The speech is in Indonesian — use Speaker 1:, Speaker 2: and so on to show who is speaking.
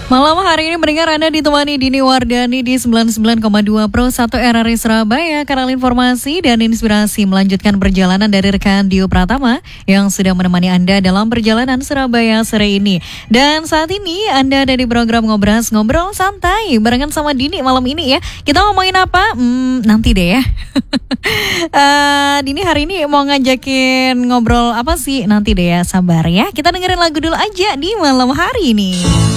Speaker 1: Malam hari ini mendengar Anda ditemani Dini Wardani di 99,2 Pro 1 RRI Surabaya. Kanal informasi dan inspirasi melanjutkan perjalanan dari rekan Dio Pratama yang sudah menemani Anda dalam perjalanan Surabaya sore ini. Dan saat ini Anda ada di program Ngobrol Santai barengan sama Dini malam ini ya. Kita ngomongin apa? Nanti deh ya. Dini hari ini mau ngajakin ngobrol apa sih? Nanti deh ya, sabar ya. Kita dengerin lagu dulu aja di malam hari ini.